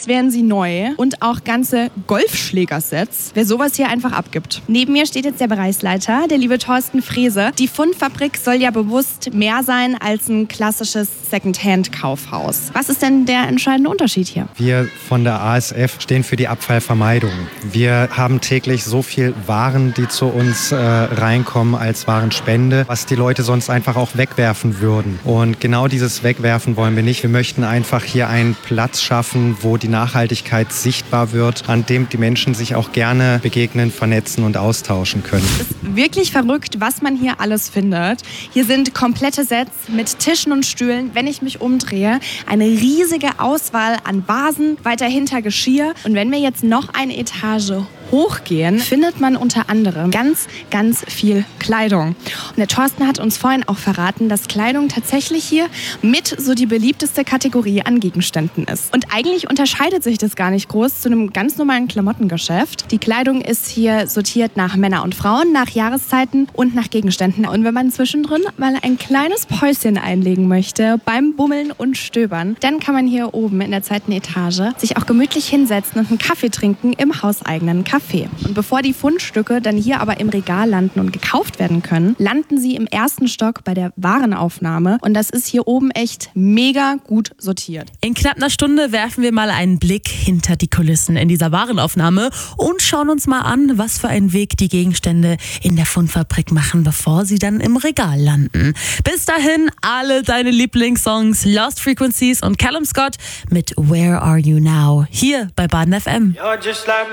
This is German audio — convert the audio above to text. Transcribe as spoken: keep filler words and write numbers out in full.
als wären sie neu und auch ganze Golfschlägersets. Wer sowas hier einfach abgibt. Neben mir steht jetzt der Bereichsleiter, der liebe Thorsten Frese. Die Fundfabrik soll ja bewusst mehr sein als ein klassisches Secondhand-Kaufhaus. Was ist denn der entscheidende Unterschied hier? Wir von der A S F stehen für die Abfallvermeidung. Wir haben täglich so viel Waren, die zu uns äh, reinkommen als Warenspende, was die Leute sonst einfach auch wegwerfen würden. Und genau dieses Wegwerfen wollen wir nicht. Wir möchten einfach hier einen Platz schaffen, wo die Nachhaltigkeit sichtbar wird, an dem die Menschen sich auch gerne begegnen, vernetzen und austauschen können. Es ist wirklich verrückt, was man hier alles findet. Hier sind komplette Sets mit Tischen und Stühlen. Wenn ich mich umdrehe, eine riesige Auswahl an Vasen, weiter hinter Geschirr. Und wenn wir jetzt noch eine Etage hochgehen, findet man unter anderem ganz, ganz viel Kleidung. Und der Thorsten hat uns vorhin auch verraten, dass Kleidung tatsächlich hier mit so die beliebteste Kategorie an Gegenständen ist. Und eigentlich unterscheidet sich das gar nicht groß zu einem ganz normalen Klamottengeschäft. Die Kleidung ist hier sortiert nach Männer und Frauen, nach Jahreszeiten und nach Gegenständen. Und wenn man zwischendrin mal ein kleines Päuschen einlegen möchte beim Bummeln und Stöbern, dann kann man hier oben in der zweiten Etage sich auch gemütlich hinsetzen und einen Kaffee trinken im hauseigenen Café. Und bevor die Fundstücke dann hier aber im Regal landen und gekauft werden können, landen sie im ersten Stock bei der Warenaufnahme. Und das ist hier oben echt mega gut sortiert. In knapp einer Stunde werfen wir mal einen Blick hinter die Kulissen in dieser Warenaufnahme und schauen uns mal an, was für einen Weg die Gegenstände in der Fundfabrik machen, bevor sie dann im Regal landen. Bis dahin alle deine Lieblingssongs Lost Frequencies und Callum Scott mit Where Are You Now hier bei Baden F M.